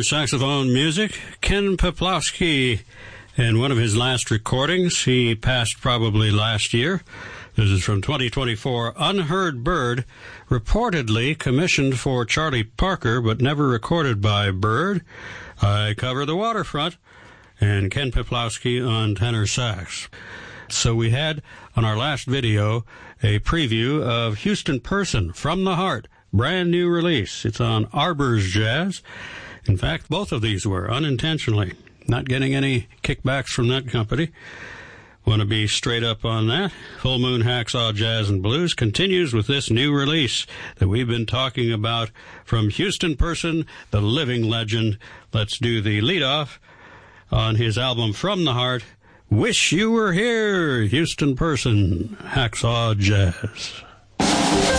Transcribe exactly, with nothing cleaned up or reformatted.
tenor saxophone music, Ken Peplowski. In one of his last recordings, he passed probably last year. This is from twenty twenty-four, Unheard Bird, reportedly commissioned for Charlie Parker, but never recorded by Bird. I Cover the Waterfront, and Ken Peplowski on tenor sax. So we had, on our last video, a preview of Houston Person, From the Heart, brand new release. It's on Arbors Jazz. In fact, both of these were, unintentionally. Not getting any kickbacks from that company. Want to be straight up on that. Full Moon Hacksaw Jazz and Blues continues with this new release that we've been talking about from Houston Person, the living legend. Let's do the leadoff on his album From the Heart, Wish You Were Here, Houston Person, Hacksaw Jazz.